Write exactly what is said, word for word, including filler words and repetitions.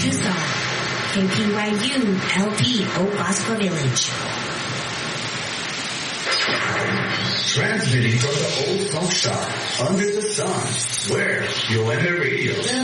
Tucson. K P Y U L P Opasko Village. Transmitting from the old funk shop under the sun, where you'll enter radio.